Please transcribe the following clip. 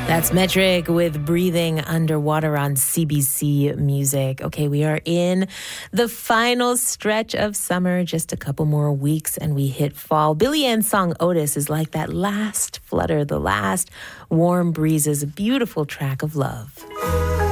That's Metric with Breathing Underwater on CBC Music. Okay, we are in the final stretch of summer, just a couple more weeks and we hit fall. Billy Ann's song Otis is like that last flutter, the last warm breezes, a beautiful track of love.